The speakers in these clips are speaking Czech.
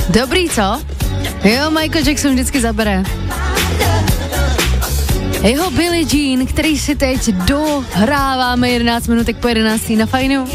Dobrý, co? Jo, Michael Jackson vždycky zabere. Jeho Billie Jean, který si teď dohráváme 11 minutek po 11 na Fajnu.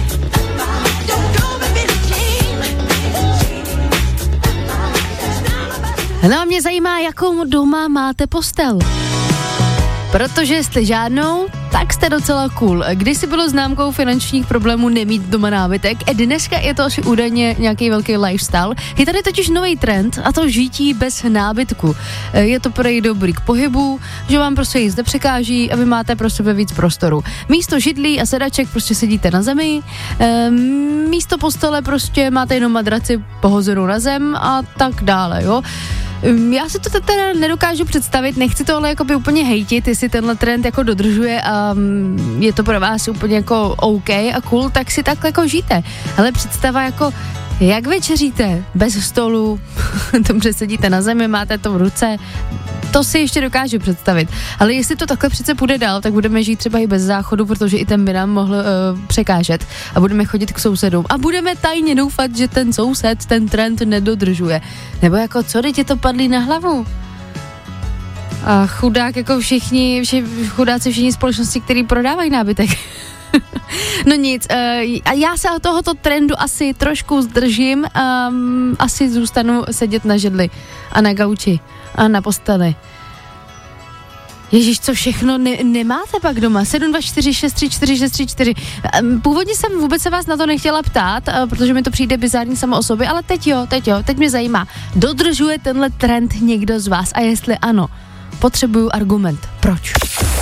No a mě zajímá, jakou doma máte postel. Protože jestli žádnou, tak jste docela cool. Kdysi bylo známkou finančních problémů nemít doma nábytek, dneska je to asi údajně nějaký velký lifestyle. Je tady totiž nový trend a to žití bez nábytku. Je to prej dobrý k pohybu, že vám prostě nic nepřekáží a vy máte pro sebe víc prostoru. Místo židlí a sedaček prostě sedíte na zemi, místo postele prostě máte jenom madraci pohozenou na zem a tak dále, jo. Já si to teda nedokážu představit, nechci to ale jakoby úplně hejtit, jestli tenhle trend jako dodržuje a je to pro vás úplně jako OK a cool, tak si takhle jako žijte. Ale představa jako, jak večeříte bez stolu, dobře sedíte na zemi, máte to v ruce, to si ještě dokážu představit. Ale jestli to takhle přece půjde dál, tak budeme žít třeba i bez záchodu, protože i ten by nám mohl překážet a budeme chodit k sousedům a budeme tajně doufat, že ten soused ten trend nedodržuje. Nebo jako co, teď je to padlý na hlavu? A chudák jako chudáci všichni společnosti, který prodávají nábytek. No nic, a já se od tohoto trendu asi trošku zdržím, asi zůstanu sedět na židli a na gauči a na posteli. Ježíš, co všechno nemáte pak doma? 724 634 634. Původně jsem vůbec se vás na to nechtěla ptát, protože mi to přijde bizární samo o sobě, ale teď mě zajímá. Dodržuje tenhle trend někdo z vás? A jestli ano, potřebuju argument. Proč?